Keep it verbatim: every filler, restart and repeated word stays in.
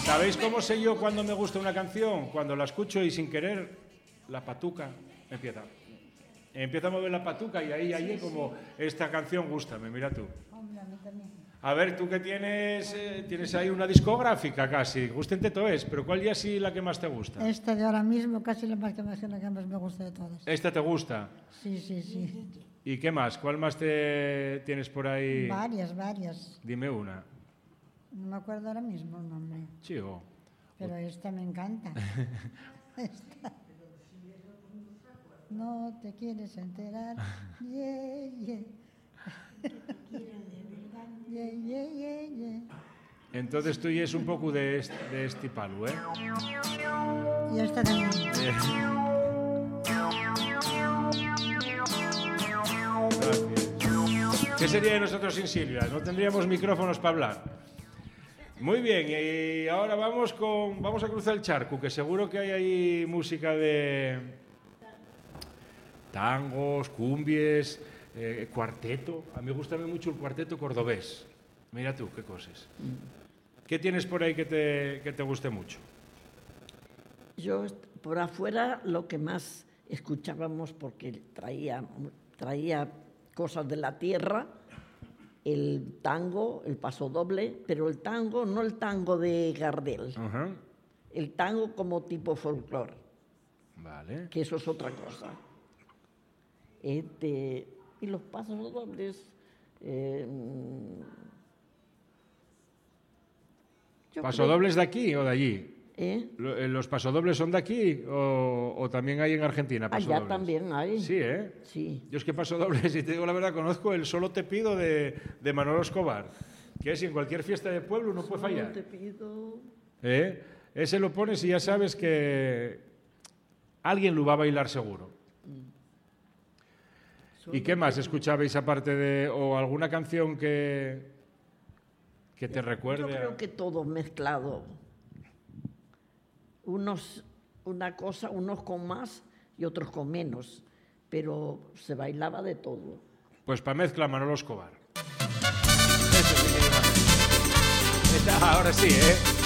¿Sabéis cómo sé yo cuando me gusta una canción? Cuando la escucho y sin querer, la patuca empieza. Empieza a mover la patuca y ahí, ahí como, esta canción gústame, mira tú. A ver, tú que tienes, eh, tienes ahí una discográfica casi, gústente todo es, pero ¿cuál ya sí la que más te gusta? Esta de ahora mismo casi la más que más, la que más me gusta de todas. ¿Esta te gusta? Sí, sí, sí. ¿Y qué más? ¿Cuál más te tienes por ahí? Varias, varias. Dime una. No me acuerdo ahora mismo el nombre. Chico. Pero esta me encanta. Esta. No te quieres enterar. Yeah, yeah. Yeah, yeah, yeah, yeah. Entonces tú ya es un poco de este, de este palo, ¿eh? Y esta también. Eh. Gracias. ¿Qué sería de nosotros sin Silvia? No tendríamos micrófonos para hablar. Muy bien, y ahora vamos con vamos a cruzar el charco, que seguro que hay ahí música de tangos, cumbies, eh, cuarteto. A mí me gusta mucho el cuarteto cordobés. Mira tú, qué cosas. ¿Qué tienes por ahí que te, que te guste mucho? Yo, por afuera, lo que más escuchábamos, porque traía, traía cosas de la tierra, el tango, el pasodoble, pero el tango, no el tango de Gardel, Uh-huh. el tango como tipo folclore, Vale. que eso es otra cosa. Este, y los pasodobles... Eh, ¿Pasodobles de aquí o de allí? ¿Eh? ¿Los pasodobles son de aquí o, o también hay en Argentina pasodobles? Allá también hay. Sí, ¿eh? Sí. Yo es que pasodobles, si te digo la verdad, conozco el Solo te pido de, de Manolo Escobar, que es en cualquier fiesta de pueblo no puede fallar. Solo te pido... ¿Eh? Ese lo pones y ya sabes que alguien lo va a bailar seguro. Solo ¿Y qué más te... escuchabais aparte de... o alguna canción que, que te recuerde? Yo creo que todo mezclado. Unos, una cosa, unos con más y otros con menos, pero se bailaba de todo. Pues para mezcla Manolo Escobar. Eso sí que lleva. Ahora sí, ¿eh?